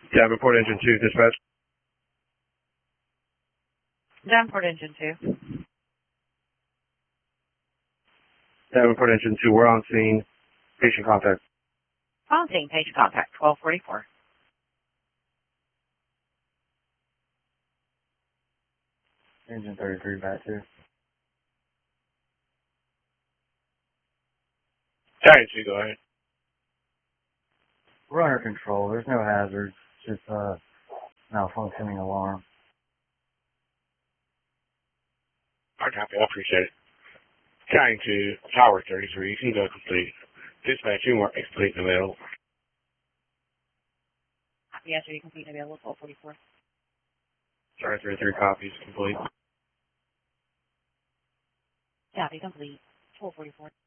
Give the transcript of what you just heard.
Davenport Engine 2, dispatch. Davenport Engine 2. Davenport Engine 2, we're on scene. Patient contact. On scene, patient contact, 1244. Engine 33 back to. Giant 2, go ahead. We're under control. There's no hazards. Just malfunctioning alarm. Hard copy, I appreciate it. Giant 2, Tower 33, you can go complete. Dispatch, you more complete and available. Yes, are you complete and available, 1244? Tower 33 copies complete. Copy complete, 1244.